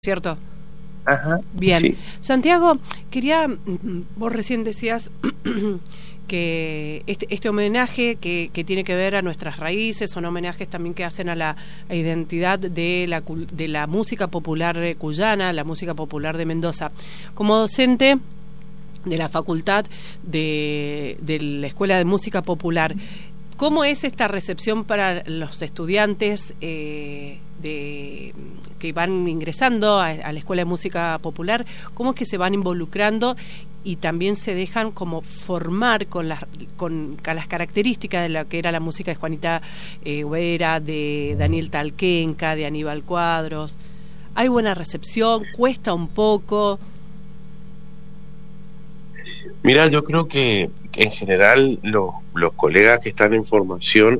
¿Cierto? Ajá. Bien. Sí. Santiago, vos recién decías que este homenaje que tiene que ver a nuestras raíces, son homenajes también que hacen a la identidad de la música popular cuyana, la música popular de Mendoza. Como docente de la Facultad de la Escuela de Música Popular, ¿cómo es esta recepción para los estudiantes que van ingresando a la Escuela de Música Popular? ¿Cómo es que se van involucrando y también se dejan como formar con las características de lo que era la música de Juanita Huera, de Daniel Talquenca, de Aníbal Cuadros? ¿Hay buena recepción? ¿Cuesta un poco? Mira, yo creo que en general los colegas que están en formación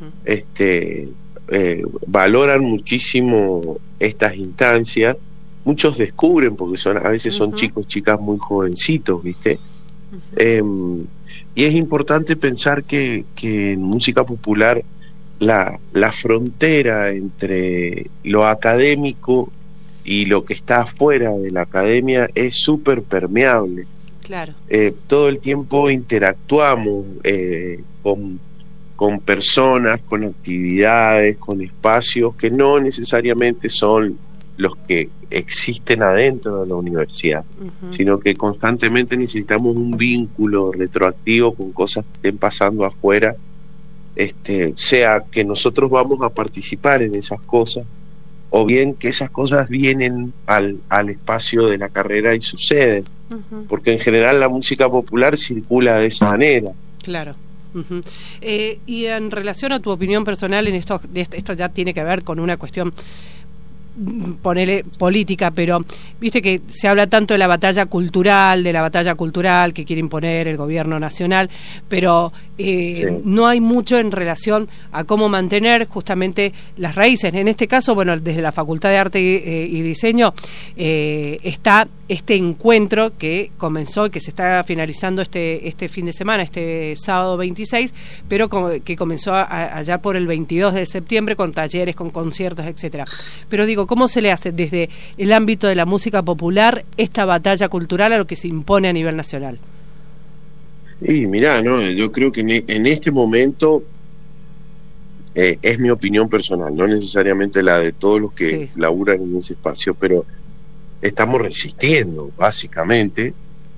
valoran muchísimo estas instancias. Muchos descubren, porque a veces son chicos, chicas muy jovencitos, ¿viste? Y es importante pensar que en música popular la frontera entre lo académico y lo que está afuera de la academia es súper permeable. Claro. Todo el tiempo interactuamos con personas, con actividades, con espacios que no necesariamente son los que existen adentro de la universidad, sino que constantemente necesitamos un vínculo retroactivo con cosas que estén pasando afuera, sea que nosotros vamos a participar en esas cosas, o bien que esas cosas vienen al espacio de la carrera y suceden, porque en general la música popular circula de esa manera. Claro. Y en relación a tu opinión personal en esto ya tiene que ver con una cuestión, ponele política, pero viste que se habla tanto de la batalla cultural que quiere imponer el gobierno nacional, pero sí, no hay mucho en relación a cómo mantener justamente las raíces. En este caso, bueno, desde la Facultad de Arte y Diseño está este encuentro que comenzó, que se está finalizando este fin de semana, este sábado 26, pero que comenzó allá por el 22 de septiembre con talleres, con conciertos, etcétera. Pero digo, ¿cómo se le hace desde el ámbito de la música popular esta batalla cultural a lo que se impone a nivel nacional? Sí, mirá, no, yo creo que en este momento es mi opinión personal, no necesariamente la de todos los que laburan en ese espacio, pero estamos resistiendo, básicamente.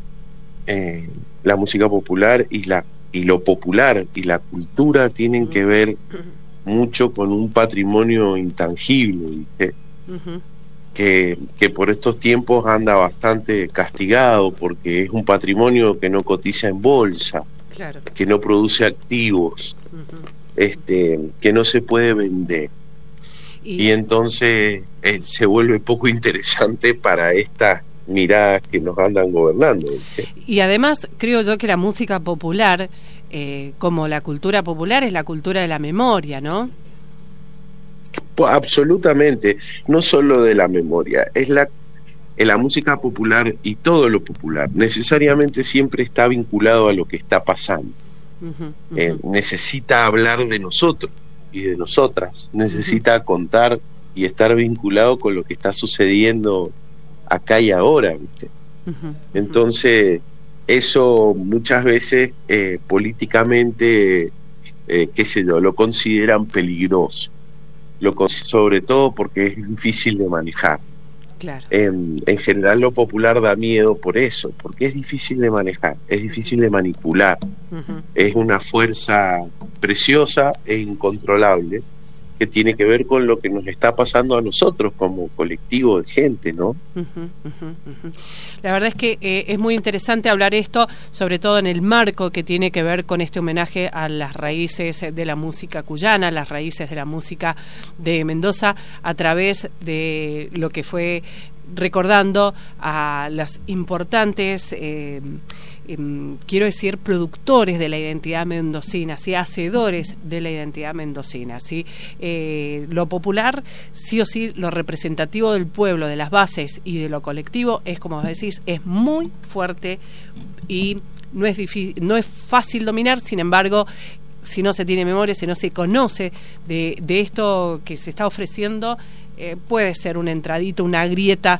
La música popular y lo popular y la cultura tienen que ver mucho con un patrimonio intangible, ¿viste? Que por estos tiempos anda bastante castigado, porque es un patrimonio que no cotiza en bolsa, claro, que no produce activos, que no se puede vender. Y entonces se vuelve poco interesante para estas miradas que nos andan gobernando, ¿viste? Y además creo yo que la música popular, como la cultura popular, es la cultura de la memoria, ¿no? Absolutamente, no solo de la memoria, es la música popular, y todo lo popular necesariamente siempre está vinculado a lo que está pasando. Necesita hablar de nosotros y de nosotras, necesita contar y estar vinculado con lo que está sucediendo acá y ahora, ¿viste? Entonces eso muchas veces políticamente qué sé yo, lo consideran peligroso, sobre todo porque es difícil de manejar. Claro. En general lo popular da miedo por eso, porque es difícil de manejar, es difícil de manipular, es una fuerza preciosa e incontrolable que tiene que ver con lo que nos está pasando a nosotros como colectivo de gente, ¿no? La verdad es que es muy interesante hablar esto, sobre todo en el marco que tiene que ver con este homenaje a las raíces de la música cuyana, las raíces de la música de Mendoza, a través de lo que fue recordando a las importantes quiero decir, productores de la identidad mendocina, ¿sí? Hacedores de la identidad mendocina, ¿sí? Lo popular, sí o sí, lo representativo del pueblo, de las bases y de lo colectivo, es, como decís, es muy fuerte y no es difícil, no es fácil dominar. Sin embargo, si no se tiene memoria, si no se conoce de esto que se está ofreciendo, puede ser una entradita, una grieta